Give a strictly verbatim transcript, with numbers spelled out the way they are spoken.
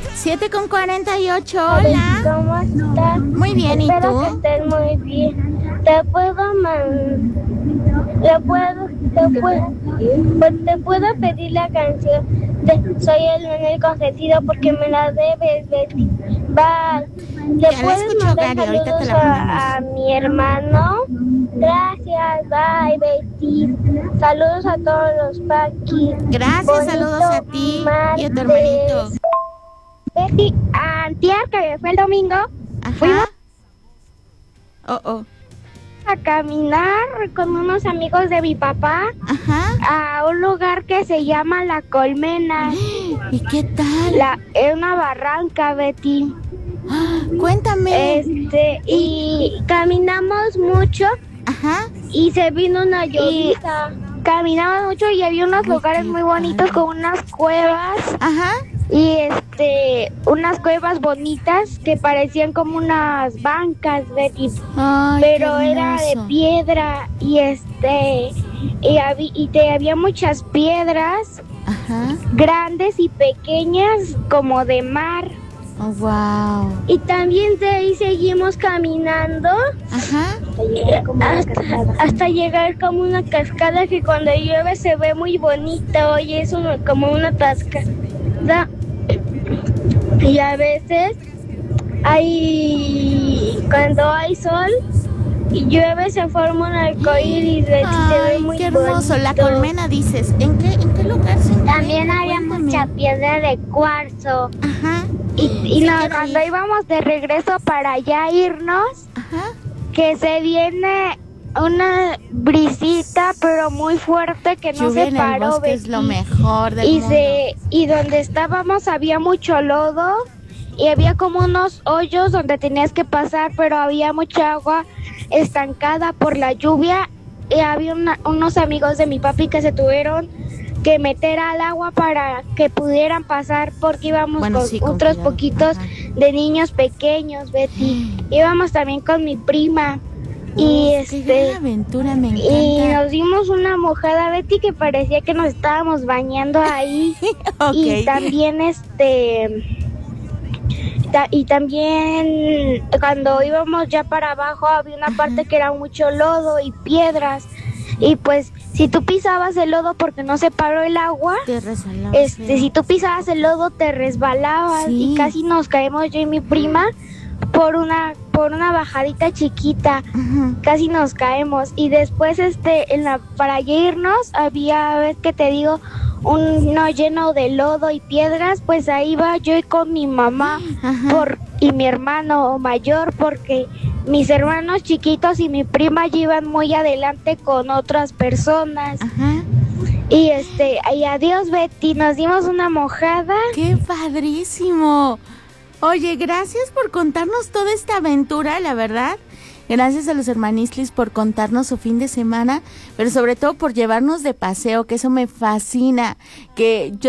siete con cuarenta y ocho, hola. ¿Cómo estás? Muy bien, ¿y Espero tú? que estés muy bien. Te puedo man... Te puedo... Te puedo... Pues te puedo pedir la canción de Soy el nene consentido porque me la debes, Betty. Bye. ¿Le Ya la puedes escucho, mandar Gary, ahorita te saludos la ponemos. a, a mi hermano? Gracias, bye, Betty. Saludos a todos los Paquis. Gracias, Bonito saludos a ti y a tu martes. hermanito. Betty, antier, que fue el domingo, fuimos Ajá. Oh, oh. a caminar con unos amigos de mi papá Ajá. a un lugar que se llama La Colmena. ¿Y qué tal? La, es una barranca, Betty. Ah, cuéntame. Este, y caminamos mucho Ajá. y se vino una llovizna. Caminamos mucho y había unos Uy, lugares qué muy bonitos padre. con unas cuevas. Ajá. Y este, unas cuevas bonitas que parecían como unas bancas, Betty. Ay, Pero qué era de hermoso. piedra y este, y, había, y te, había muchas piedras Ajá. grandes y pequeñas como de mar. Oh, wow. Y también de ahí seguimos caminando Ajá. hasta, hasta llegar como una cascada que cuando llueve se ve muy bonita. Oye, es un- como una cascada. Y a veces hay, cuando hay sol y llueve se forma un arcoíris, Betty, se ve Ay, muy qué hermoso. bonito. La colmena, dices. ¿En qué, en qué lugar se encuentra? También había Cuéntame. mucha piedra de cuarzo. Ajá. Y, y Sí, no, quiero cuando ir. íbamos de regreso para allá irnos, Ajá. que se viene una brisita pero muy fuerte que no Lluvia se en el paró, bosque es lo Betty. mejor del Y mundo. se y donde estábamos había mucho lodo y había como unos hoyos donde tenías que pasar, pero había mucha agua estancada por la lluvia y había una- unos amigos de mi papi que se tuvieron que meter al agua para que pudieran pasar porque íbamos Bueno, con sí, con otros cuidado. poquitos Ajá. de niños pequeños, Betty. Íbamos también con mi prima y Uf, qué este gran aventura, me y encanta. nos dimos una mojada, Betty, que parecía que nos estábamos bañando ahí. Ok. Y también este ta- y también cuando íbamos ya para abajo había una Ajá. parte que era mucho lodo y piedras. Y pues si tú pisabas el lodo porque no se paró el agua, Te resbalabas, este feo. si tú pisabas el lodo te resbalabas Sí. y casi nos caemos yo y mi prima por una por una bajadita chiquita. Ajá. Casi nos caemos y después este en la para irnos había, ves que te digo, uno lleno de lodo y piedras, pues ahí iba yo y con mi mamá Ajá. por y mi hermano mayor porque mis hermanos chiquitos y mi prima ya iban muy adelante con otras personas. Ajá. Y este, y adiós Betty, nos dimos una mojada. ¡Qué padrísimo! Oye, gracias por contarnos toda esta aventura, la verdad. Gracias a los hermanistlis por contarnos su fin de semana, pero sobre todo por llevarnos de paseo, que eso me fascina. Que yo